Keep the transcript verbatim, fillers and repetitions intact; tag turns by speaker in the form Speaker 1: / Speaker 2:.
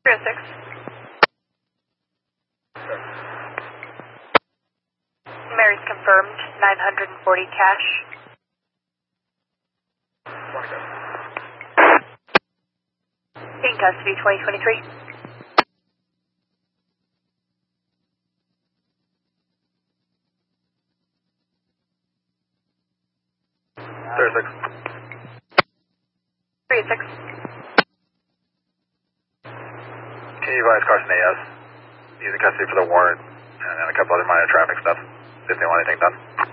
Speaker 1: three oh six. Mary's confirmed, nine hundred forty cash. In custody, twenty twenty-three.
Speaker 2: thirty-six.
Speaker 1: three oh six.
Speaker 2: Can you advise caution A S? Using custody for the warrant and a couple other minor traffic stuff if they want anything done.